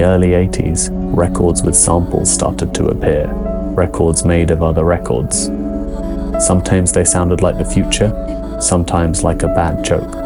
early 80s, records with samples started to appear, records made of other records. Sometimes they sounded like the future, sometimes like a bad joke.